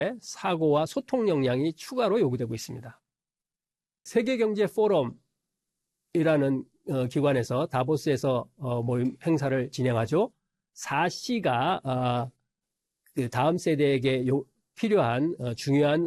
사고와 소통 역량이 추가로 요구되고 있습니다. 세계경제 포럼이라는 기관에서 다보스에서 모임 행사를 진행하죠. 4C가 그 다음 세대에게 필요한 중요한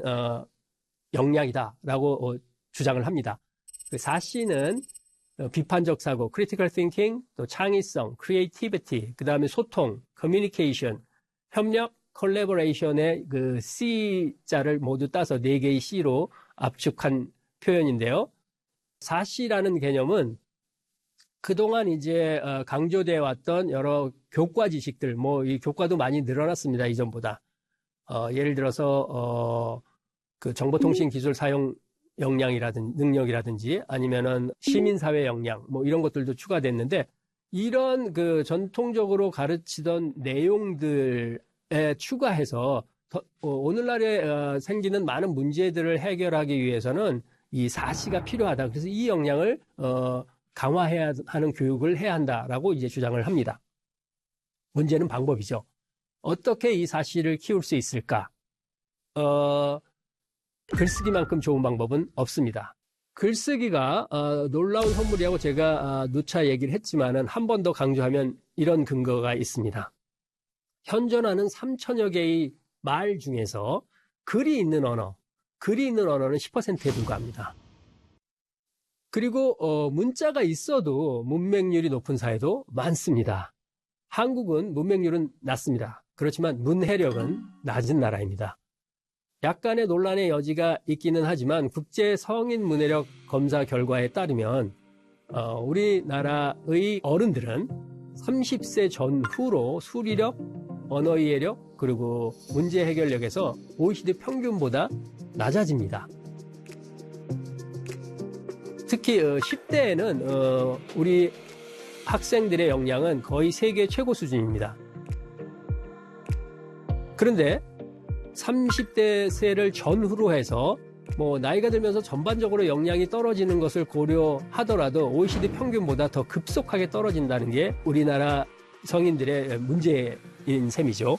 역량이다라고 주장을 합니다. 그 4C는 비판적 사고, critical thinking, 또 창의성, creativity, 그 다음에 소통, communication, 협력, collaboration의 그 C자를 모두 따서 4개의 C로 압축한 표현인데요. 4C라는 개념은 그동안 이제 강조되어 왔던 여러 교과 지식들, 뭐 이 교과도 많이 늘어났습니다. 이전보다. 예를 들어서 그 정보통신기술 사용 역량이라든지 능력이라든지 아니면은 시민사회 역량 뭐 이런 것들도 추가됐는데 이런 그 전통적으로 가르치던 내용들에 추가해서 오늘날에 생기는 많은 문제들을 해결하기 위해서는 이 4C가 필요하다. 그래서 이 역량을 강화해야 하는 교육을 해야 한다라고 이제 주장을 합니다. 문제는 방법이죠. 어떻게 이 4C를 키울 수 있을까? 글쓰기만큼 좋은 방법은 없습니다. 글쓰기가 놀라운 선물이라고 제가 누차 얘기를 했지만은 한 번 더 강조하면 이런 근거가 있습니다. 현존하는 3천여 개의 말 중에서 글이 있는 언어는 10%에 불과합니다. 그리고 문자가 있어도 문맹률이 높은 사회도 많습니다. 한국은 문맹률은 낮습니다. 그렇지만 문해력은 낮은 나라입니다. 약간의 논란의 여지가 있기는 하지만 국제 성인 문해력 검사 결과에 따르면 우리나라의 어른들은 30세 전후로 수리력, 언어 이해력, 그리고 문제 해결력에서 OECD 평균보다 낮아집니다. 특히 10대에는 우리 학생들의 역량은 거의 세계 최고 수준입니다. 그런데 30대 세를 전후로 해서 뭐 나이가 들면서 전반적으로 역량이 떨어지는 것을 고려하더라도 OECD 평균보다 더 급속하게 떨어진다는 게 우리나라 성인들의 문제인 셈이죠.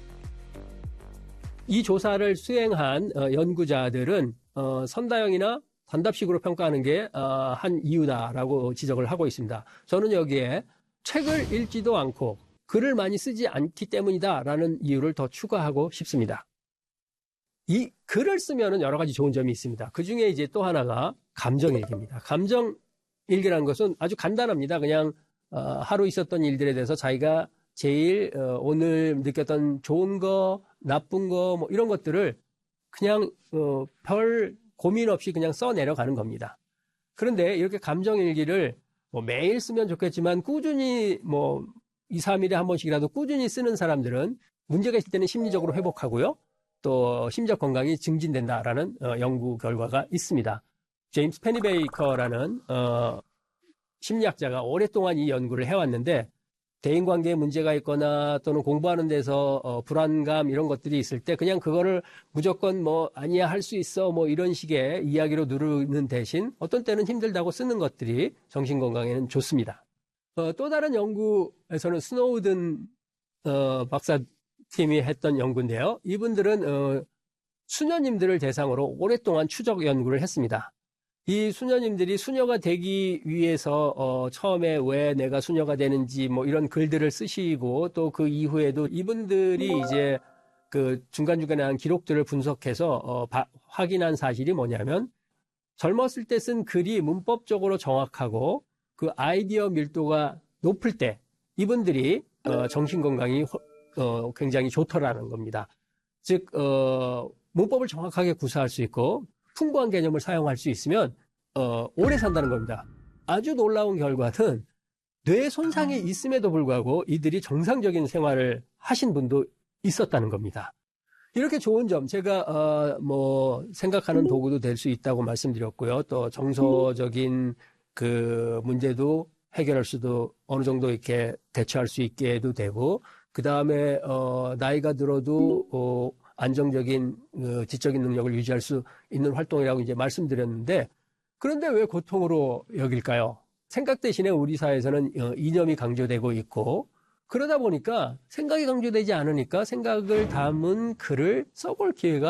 이 조사를 수행한 연구자들은 선다형이나 단답식으로 평가하는 게 한 이유다라고 지적을 하고 있습니다. 저는 여기에 책을 읽지도 않고 글을 많이 쓰지 않기 때문이다라는 이유를 더 추가하고 싶습니다. 이 글을 쓰면은 여러 가지 좋은 점이 있습니다. 그 중에 이제 또 하나가 감정일기입니다. 감정일기라는 것은 아주 간단합니다. 그냥 하루 있었던 일들에 대해서 자기가 제일 오늘 느꼈던 좋은 거, 나쁜 거 뭐 이런 것들을 그냥 별 고민 없이 그냥 써내려가는 겁니다. 그런데 이렇게 감정일기를 뭐 매일 쓰면 좋겠지만 꾸준히 뭐 2, 3일에 한 번씩이라도 꾸준히 쓰는 사람들은 문제가 있을 때는 심리적으로 회복하고요. 또 심적 건강이 증진된다라는 연구 결과가 있습니다. 제임스 페니베이커라는 심리학자가 오랫동안 이 연구를 해왔는데 대인관계에 문제가 있거나 또는 공부하는 데서 불안감 이런 것들이 있을 때 그냥 그거를 무조건 뭐 아니야 할 수 있어 뭐 이런 식의 이야기로 누르는 대신 어떤 때는 힘들다고 쓰는 것들이 정신건강에는 좋습니다. 또 다른 연구에서는 스노우든 박사팀이 했던 연구인데요. 이분들은 수녀님들을 대상으로 오랫동안 추적 연구를 했습니다. 이 수녀님들이 수녀가 되기 위해서 처음에 왜 내가 수녀가 되는지 뭐 이런 글들을 쓰시고 또 그 이후에도 이분들이 이제 그 중간중간에 한 기록들을 분석해서 확인한 사실이 뭐냐면 젊었을 때 쓴 글이 문법적으로 정확하고 그 아이디어 밀도가 높을 때 이분들이 정신건강이 굉장히 좋더라는 겁니다. 즉 문법을 정확하게 구사할 수 있고 풍부한 개념을 사용할 수 있으면 오래 산다는 겁니다. 아주 놀라운 결과는 뇌 손상이 있음에도 불구하고 이들이 정상적인 생활을 하신 분도 있었다는 겁니다. 이렇게 좋은 점 제가 뭐 생각하는 도구도 될 수 있다고 말씀드렸고요. 또 정서적인 그 문제도 해결할 수도 어느 정도 이렇게 대처할 수 있게도 되고 그 다음에 나이가 들어도 안정적인 지적인 능력을 유지할 수 있는 활동이라고 이제 말씀드렸는데 그런데 왜 고통으로 여길까요? 생각 대신에 우리 사회에서는 이념이 강조되고 있고 그러다 보니까 생각이 강조되지 않으니까 생각을 담은 글을 써볼 기회가